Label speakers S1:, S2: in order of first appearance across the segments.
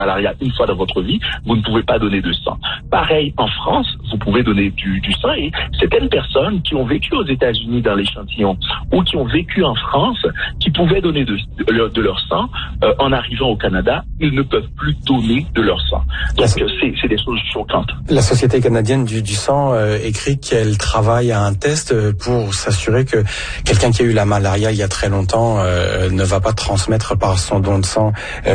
S1: malaria une fois dans votre vie, vous ne pouvez pas donner de sang. Pareil, en France, vous pouvez donner du sang et certaines personnes qui ont vécu aux États-Unis dans l'échantillon ou qui ont vécu en France, qui pouvaient donner de leur sang, en arrivant au Canada, ils ne peuvent plus donner de leur sang. Donc, c'est des choses choquantes.
S2: La Société canadienne du sang écrit qu'elle travaille à un test pour s'assurer que quelqu'un qui a eu la malaria il y a très longtemps ne va pas transmettre par son don de sang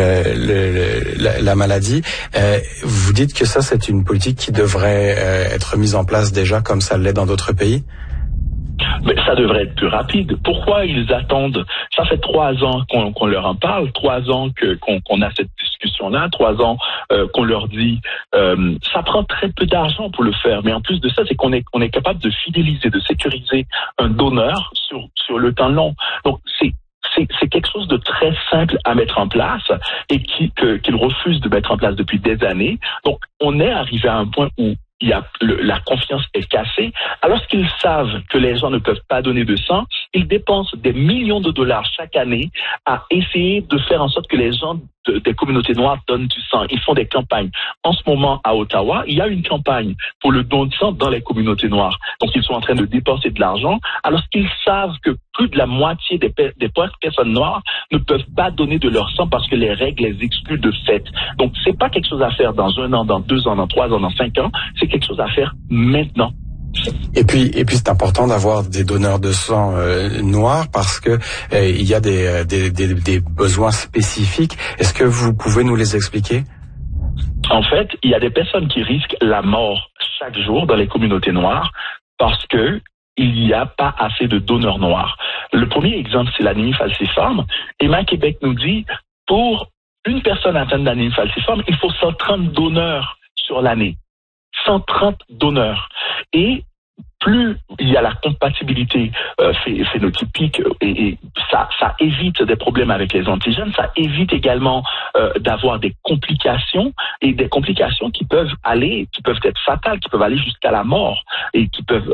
S2: la maladie. Vous dites que ça, c'est une politique qui devrait être mise en place déjà comme ça l'est dans d'autres pays?
S1: Mais ça devrait être plus rapide. Pourquoi ils attendent? Ça fait 3 ans qu'on leur en parle, 3 ans qu'on a cette discussion-là, 3 ans qu'on leur dit ça prend très peu d'argent pour le faire. Mais en plus de ça, c'est qu'on est capable de fidéliser, de sécuriser un donneur sur le temps long. Donc c'est quelque chose de très simple à mettre en place et qu'ils refusent de mettre en place depuis des années. Donc on est arrivé à un point où la confiance est cassée. Alors qu'ils savent que les gens ne peuvent pas donner de sang, ils dépensent des millions de dollars chaque année à essayer de faire en sorte que les gens des communautés noires donnent du sang. Ils font des campagnes. En ce moment, à Ottawa, il y a une campagne pour le don de sang dans les communautés noires. Donc, ils sont en train de dépenser de l'argent alors qu'ils savent que plus de la moitié des personnes noires ne peuvent pas donner de leur sang parce que les règles les excluent de fait. Donc, c'est pas quelque chose à faire dans 1 an, dans 2 ans, dans 3 ans, dans 5 ans. C'est quelque chose à faire maintenant.
S2: Et puis c'est important d'avoir des donneurs de sang noirs parce que il y a des besoins spécifiques. Est-ce que vous pouvez nous les expliquer?
S1: En fait, il y a des personnes qui risquent la mort chaque jour dans les communautés noires parce que il n'y a pas assez de donneurs noirs. Le premier exemple, c'est l'anémie falciforme. Emma Québec nous dit, pour une personne atteinte d'anémie falciforme, il faut 130 donneurs sur l'année. 130 donneurs. Et plus il y a la compatibilité phénotypique et ça évite des problèmes avec les antigènes, ça évite également d'avoir des complications et des complications qui peuvent être fatales, qui peuvent aller jusqu'à la mort et qui peuvent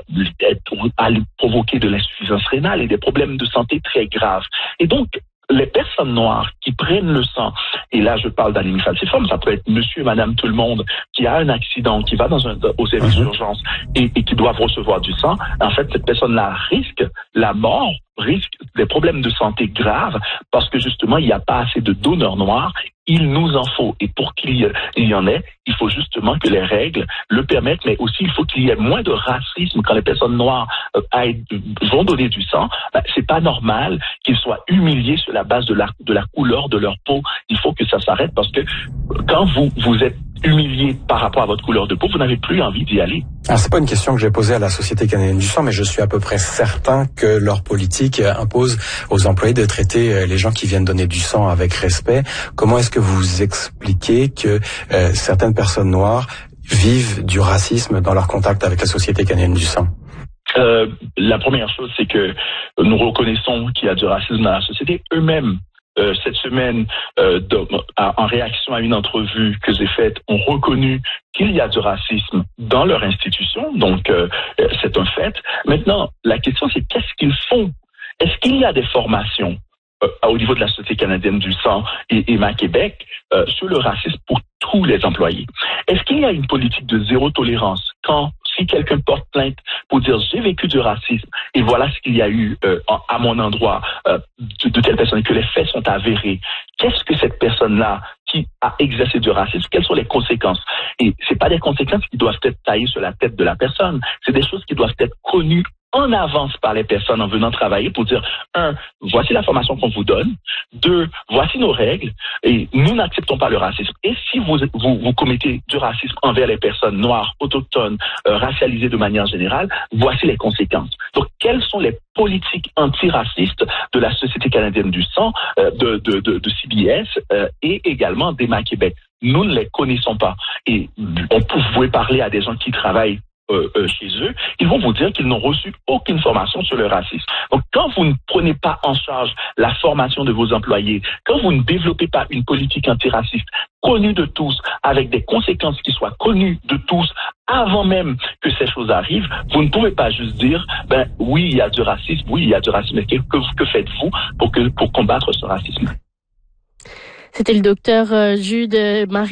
S1: provoquer de l'insuffisance rénale et des problèmes de santé très graves. Et donc, les personnes noires qui prennent le sang, et là je parle d'anémie falciforme, ça peut être monsieur et madame tout le monde qui a un accident, qui va au service d'urgence et qui doivent recevoir du sang, en fait cette personne-là risque la mort, risque des problèmes de santé graves parce que justement il n'y a pas assez de donneurs noirs. Il nous en faut. Et pour qu'il y en ait, il faut justement que les règles le permettent, mais aussi il faut qu'il y ait moins de racisme quand les personnes noires vont donner du sang. C'est pas normal qu'ils soient humiliés sur la base de la couleur de leur peau. Il faut que ça s'arrête parce que quand vous êtes humilié par rapport à votre couleur de peau, vous n'avez plus envie d'y aller.
S2: Alors, c'est pas une question que j'ai posée à la Société canadienne du sang, mais je suis à peu près certain que leur politique impose aux employés de traiter les gens qui viennent donner du sang avec respect. Comment est-ce que vous expliquez que certaines personnes noires vivent du racisme dans leur contact avec la Société canadienne du sang?
S1: La première chose, c'est que nous reconnaissons qu'il y a du racisme dans la société. Eux-mêmes, cette semaine, en réaction à une entrevue que j'ai faite, ont reconnu qu'il y a du racisme dans leur institution. Donc, c'est un fait. Maintenant, la question, c'est qu'est-ce qu'ils font? Est-ce qu'il y a des formations au niveau de la Société canadienne du sang et Emma Québec sur le racisme pour tous les employés? Est-ce qu'il y a une politique de zéro tolérance si quelqu'un porte plainte pour dire j'ai vécu du racisme et voilà ce qu'il y a eu à mon endroit de telle personne et que les faits sont avérés, qu'est-ce que cette personne-là qui a exercé du racisme, quelles sont les conséquences? Et c'est pas des conséquences qui doivent être taillées sur la tête de la personne, c'est des choses qui doivent être connues en avance par les personnes en venant travailler pour dire, 1, voici la formation qu'on vous donne, 2, voici nos règles et nous n'acceptons pas le racisme. Et si vous commettez du racisme envers les personnes noires, autochtones, racialisées de manière générale, voici les conséquences. Donc, quelles sont les politiques antiracistes de la Société canadienne du sang, de CBS et également d'Emma Québec? Nous ne les connaissons pas. Et vous pouvez parler à des gens qui travaillent chez eux, ils vont vous dire qu'ils n'ont reçu aucune formation sur le racisme. Donc, quand vous ne prenez pas en charge la formation de vos employés, quand vous ne développez pas une politique antiraciste connue de tous, avec des conséquences qui soient connues de tous, avant même que ces choses arrivent, vous ne pouvez pas juste dire, oui, il y a du racisme, mais que faites-vous pour combattre ce racisme?
S3: C'était le docteur Jude Marie